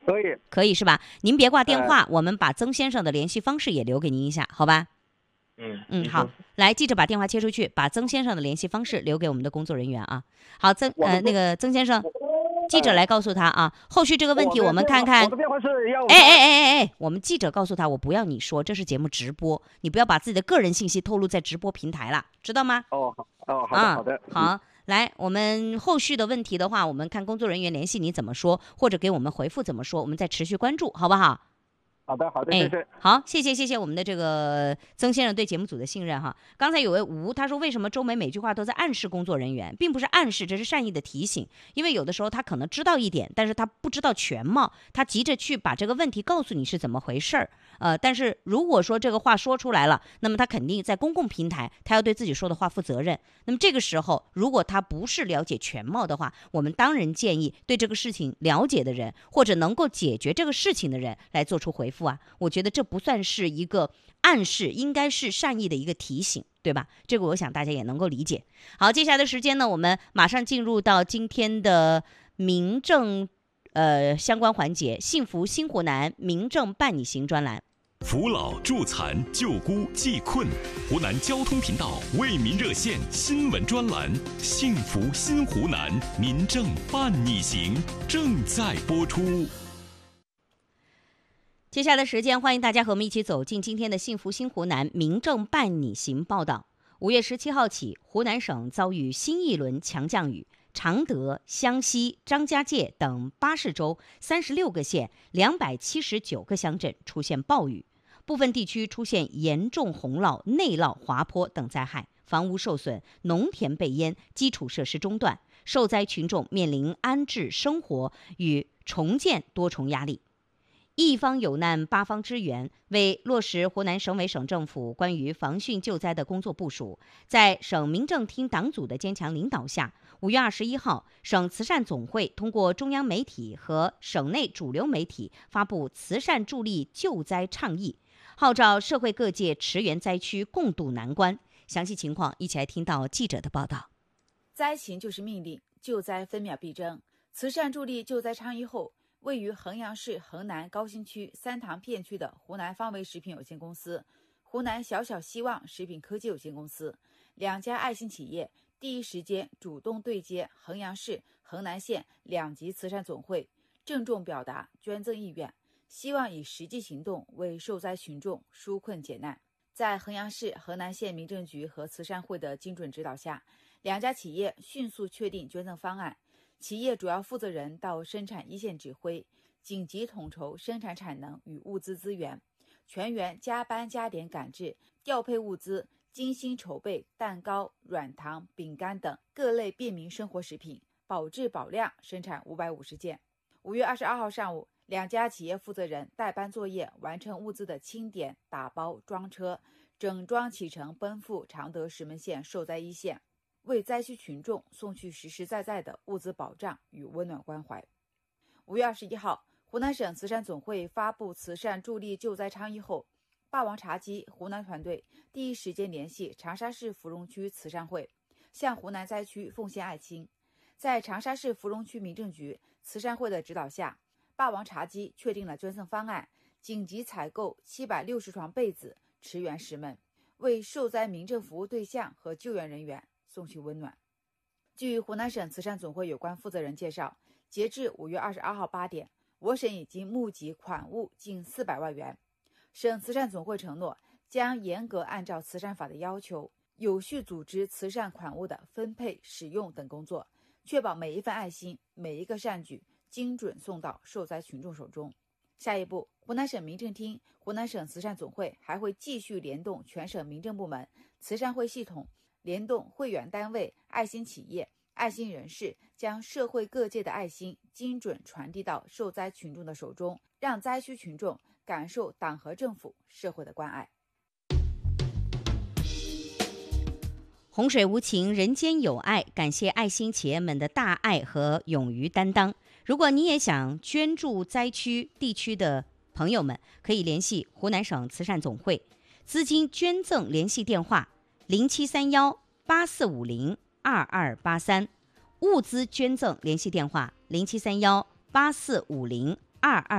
可以是吧？您别挂电话，我们把曾先生的联系方式也留给您一下，好吧？好，来，记者把电话切出去，把曾先生的联系方式留给我们的工作人员啊。好，那个曾先生，记者来告诉他啊，后续这个问题我们看看。 我的电话是要我们记者告诉他，我不要你说，这是节目直播，你不要把自己的个人信息透露在直播平台了，知道吗？ 好的。 好，来，我们后续的问题的话，我们看工作人员联系你怎么说，或者给我们回复怎么说，我们再持续关注，好不好？ 好的，谢谢。 好，谢谢我们的这个曾先生对节目组的信任哈。刚才有位吴他说，为什么周梅每句话都在暗示工作人员，并不是暗示，这是善意的提醒。因为有的时候他可能知道一点，但是他不知道全貌，他急着去把这个问题告诉你是怎么回事儿。但是如果说这个话说出来了，那么他肯定在公共平台，他要对自己说的话负责任。那么这个时候，如果他不是了解全貌的话，我们当然建议对这个事情了解的人，或者能够解决这个事情的人来做出回复啊。我觉得这不算是一个暗示，应该是善意的一个提醒，对吧？这个我想大家也能够理解。好，接下来的时间呢，我们马上进入到今天的民政相关环节，幸福新湖南民政伴你行专栏。 扶老助残救孤济困，湖南交通频道为民热线新闻专栏《幸福新湖南民政伴你行》正在播出。 接下来的时间，欢迎大家和我们一起走进今天的幸福新湖南民政伴你行报道。5月17号起，湖南省遭遇新一轮强降雨，常德、湘西、张家界等80州36个县279个乡镇出现暴雨，部分地区出现严重洪涝、内涝、滑坡等灾害，房屋受损，农田被淹，基础设施中断，受灾群众面临安置生活与重建多重压力。一方有难，八方支援。为落实湖南省委省政府关于防汛救灾的工作部署，在省民政厅党组的坚强领导下，5月21号，省慈善总会通过中央媒体和省内主流媒体发布慈善助力救灾倡议，号召社会各界驰援灾区，共度难关。详细情况，一起来听到记者的报道。 灾情就是命令，救灾分秒必争。慈善助力救灾倡议后，位于衡阳市衡南高新区三塘片区的湖南方维食品有限公司、湖南小小希望食品科技有限公司2家爱心企业第一时间主动对接衡阳市、衡南县2级慈善总会，郑重表达捐赠意愿，希望以实际行动为受灾群众纾困解难。在衡阳市、衡南县民政局和慈善会的精准指导下，2家企业迅速确定捐赠方案。企业主要负责人到生产一线指挥，紧急统筹生产产能与物资资源，全员加班加点赶制，调配物资，精心筹备蛋糕、软糖、饼干等各类便民生活食品，保质保量生产550件。5月22号上午，2家企业负责人带班作业，完成物资的清点、打包、装车，整装启程奔赴常德石门县受灾一线，为灾区群众送去实实在在的物资保障与温暖关怀。5月21号，湖南省慈善总会发布慈善助力救灾倡议后，霸王茶姬湖南团队第一时间联系长沙市芙蓉区慈善会，向湖南灾区奉献爱心。在长沙市芙蓉区民政局慈善会的指导下，霸王茶姬确定了捐赠方案，紧急采购760床被子，驰援石门，为受灾民政服务对象和救援人员送去温暖。据湖南省慈善总会有关负责人介绍，截至5月22号8点，我省已经募集款物近400万元。省慈善总会承诺将严格按照慈善法的要求，有序组织慈善款物的分配、使用等工作，确保每一份爱心、每一个善举精准送到受灾群众手中。下一步，湖南省民政厅、湖南省慈善总会还会继续联动全省民政部门、慈善会系统，联动会员单位、爱心企业、爱心人士，将社会各界的爱心精准传递到受灾群众的手中，让灾区群众感受党和政府、社会的关爱。 洪水无情，人间有爱，感谢爱心企业们的大爱和勇于担当。如果你也想捐助灾区地区的朋友们，可以联系湖南省慈善总会，资金捐赠联系电话073184502283，物资捐赠联系电话073184502283。